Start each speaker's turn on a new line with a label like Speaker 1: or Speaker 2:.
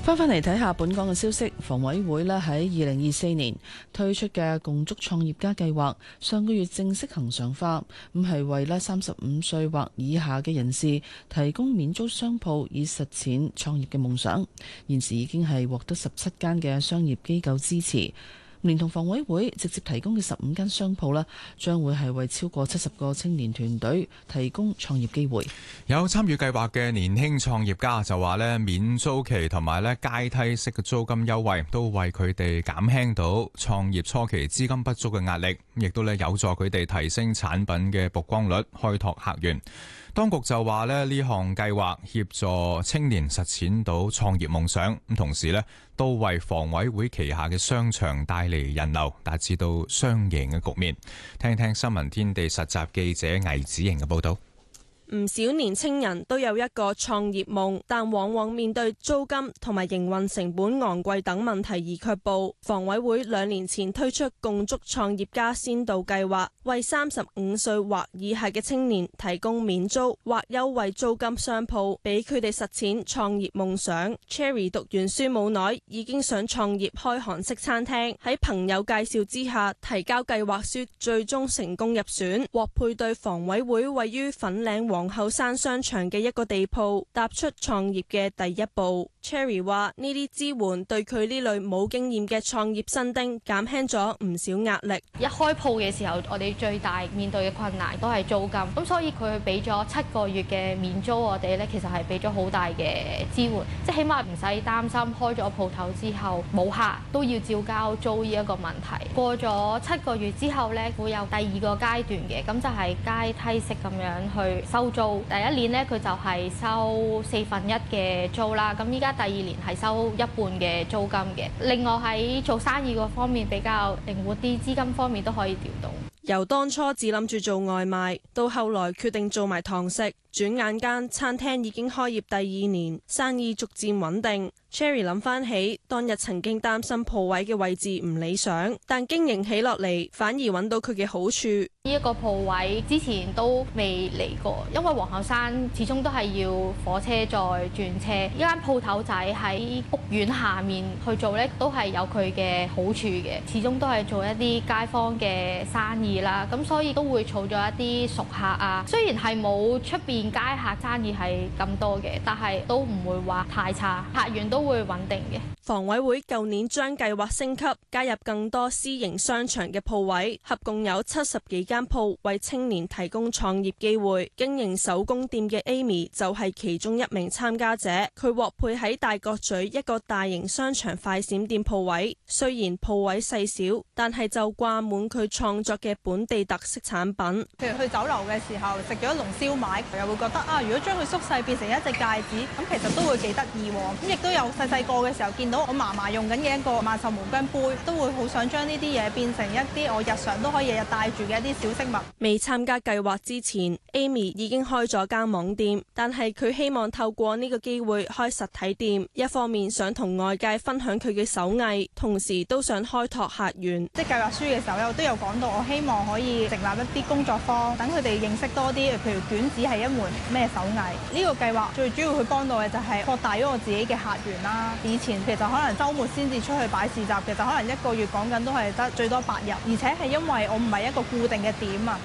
Speaker 1: 翻嚟睇下本港嘅消息，房委會咧喺2024年推出嘅共築創業家計劃，上個月正式恆常化，咁係為咧35歲或以下嘅人士提供免租商鋪，以實踐創業嘅夢想。現時已經係獲得17間嘅商業機構支持。連同房委會直接提供嘅15間商鋪啦，將會係為超過70個青年團隊提供創業機會。
Speaker 2: 有參與計劃嘅年輕創業家就話咧，免租期同埋咧階梯式嘅租金優惠，都為佢哋減輕到創業初期資金不足嘅壓力，亦都咧有助佢哋提升產品嘅曝光率，開拓客源。當局就話咧，呢項計劃協助青年實踐到創業夢想，咁同時咧都為房委會旗下嘅商場帶嚟人流，達至到雙贏嘅局面。聽聽新聞天地實習記者魏子瑩嘅報道。
Speaker 3: 唔少年青人都有一個創業夢，但往往面對租金同埋營運成本昂貴等問題而卻步。房委會2年前推出共築創業家先導計劃，為35歲或以下嘅青年提供免租或優惠租金商鋪，俾佢哋實踐創業夢想。Cherry 讀完書冇耐，已經想創業開韓式餐廳，喺朋友介紹之下提交計劃書，最終成功入選，獲配對房委會位於粉嶺皇后山商場嘅一個地鋪，踏出創業嘅第一步。Cherry 話呢啲支援對佢呢類冇經驗嘅創業新丁減輕咗唔少壓力。
Speaker 4: 一開鋪嘅時候，我哋最大面對嘅困難都係租金，咁所以佢俾咗7個月嘅免租，我哋呢其實係俾咗好大嘅支援，即係起碼唔使擔心開咗鋪頭之後冇客都要照交租呢一個問題。過咗7個月之後呢，會有第2個階段嘅，咁就係階梯式咁樣去收租。第一年呢，佢就係收1/4嘅租啦，咁依家第2年係收1半嘅租金嘅。另外喺做生意嗰方面比較靈活啲，資金方面都可以調動。
Speaker 3: 由當初只諗住做外賣，到後來決定做埋堂食，轉眼間餐廳已經開業第2年，生意逐漸穩定。Cherry 諗翻起當日曾經擔心鋪位嘅位置唔理想，但經營起落嚟反而揾到佢嘅好處。
Speaker 4: 呢一個鋪位之前都未嚟過，因為皇后山始終都係要火車再轉車。呢間鋪頭仔喺屋苑下面去做呢，都係有佢嘅好處嘅。始終都係做一啲街坊嘅生意啦，咁所以都會儲咗一啲熟客啊。雖然係冇出邊街客生意係咁多嘅，但係都唔會話太差，客源都會穩定嘅。
Speaker 3: 房委會舊年將計劃升級，加入更多私營商場嘅鋪位，合共有70幾間鋪為青年提供創業機會。經營手工店嘅 Amy 就係其中一名參加者，佢獲配喺大角咀一個大型商場快閃店鋪位。雖然鋪位細小，但係就掛滿佢創作嘅本地特色產品。
Speaker 5: 譬如去酒樓嘅時候食咗龍燒賣，又會覺得如果將佢縮細變成一隻戒指，咁其實都會幾得意喎。咁亦都有細個嘅時候見到我嫲嫲用緊嘅一個萬壽無疆杯，都會好想將呢啲嘢變成一啲我日常都可以日日帶住嘅一啲小飾物。
Speaker 3: 未參加計劃之前 ，Amy 已經開咗間網店，但係佢希望透過呢個機會開實體店，一方面想同外界分享佢嘅手藝，同時都想開拓客源。
Speaker 5: 即係計劃書嘅時候咧，我都有講到，我希望可以成立一啲工作坊，等佢哋認識多啲，譬如捲紙係一門咩手藝。呢個計劃最主要去幫到嘅就係擴大咗我自己嘅客源啦。以前其實可能週末先至出去擺市集，其實可能1個月講緊都係得最多8日，而且係因為我唔係一個固定嘅點啊。